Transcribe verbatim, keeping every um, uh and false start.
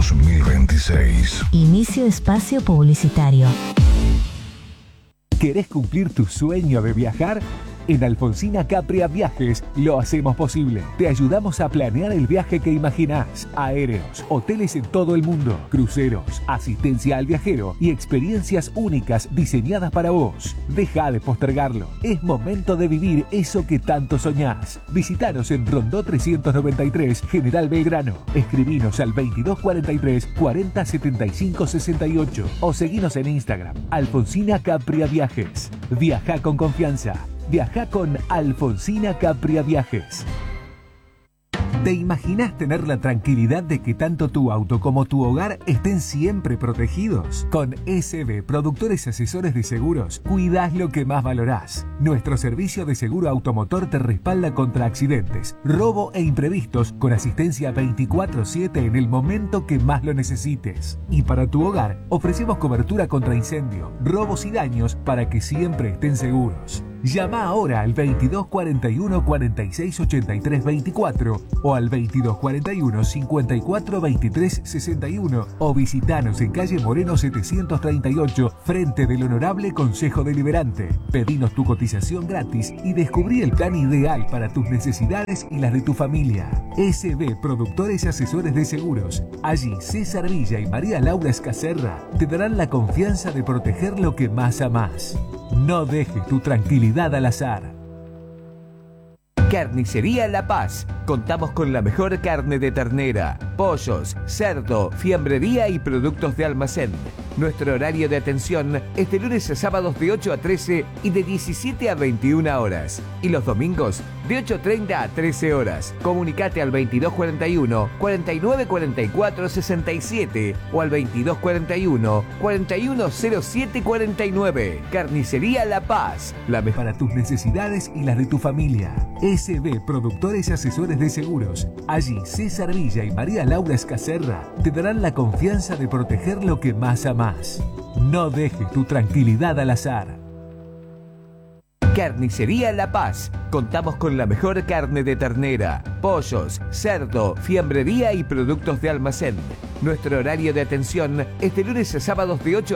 dos mil veintiséis. Inicio espacio publicitario. ¿Querés cumplir tu sueño de viajar? En Alfonsina Capria Viajes lo hacemos posible. Te ayudamos a planear el viaje que imaginás. Aéreos, hoteles en todo el mundo, cruceros, asistencia al viajero y experiencias únicas diseñadas para vos. Deja de postergarlo. Es momento de vivir eso que tanto soñás. Visitanos en Rondó trescientos noventa y tres, General Belgrano. Escribinos al veintidós cuarenta y tres, cuarenta setenta y cinco sesenta y ocho o seguinos en Instagram. Alfonsina Capria Viajes. Viaja con confianza. Viaja con Alfonsina Capria Viajes. ¿Te imaginas tener la tranquilidad de que tanto tu auto como tu hogar estén siempre protegidos? Con S B, Productores Asesores de Seguros, cuidás lo que más valorás. Nuestro servicio de seguro automotor te respalda contra accidentes, robo e imprevistos con asistencia veinticuatro siete en el momento que más lo necesites. Y para tu hogar, ofrecemos cobertura contra incendio, robos y daños para que siempre estén seguros. Llama ahora al veintidós cuarenta y uno, cuarenta y seis ochenta y tres veinticuatro o al veintidós cuarenta y uno, cincuenta y cuatro veintitrés sesenta y uno o visitanos en calle Moreno setecientos treinta y ocho frente del Honorable Consejo Deliberante. Pedinos tu cotización gratis y descubrí el plan ideal para tus necesidades y las de tu familia. S B, Productores Asesores de Seguros. Allí César Villa y María Laura Escacerra te darán la confianza de proteger lo que más amás. No dejes tu tranquilidad al azar. Carnicería La Paz. Contamos con la mejor carne de ternera, pollos, cerdo, fiambrería y productos de almacén. Nuestro horario de atención es de lunes a sábados de ocho a trece y de diecisiete a veintiuna horas. Y los domingos de ocho treinta a trece horas. Comunicate al veintidós cuarenta y uno, cuarenta y nueve cuarenta y cuatro sesenta y siete o al veintidós cuarenta y uno, cuarenta y uno cero siete cuarenta y nueve. Carnicería La Paz. La mejor para tus necesidades y las de tu familia. S B, Productores Asesores de Seguros. Allí César Villa y María Laura Escacerra te darán la confianza de proteger lo que más amás. No dejes tu tranquilidad al azar. Carnicería La Paz. Contamos con la mejor carne de ternera, pollos, cerdo, fiambrería y productos de almacén. Nuestro horario de atención es de lunes a sábados de ocho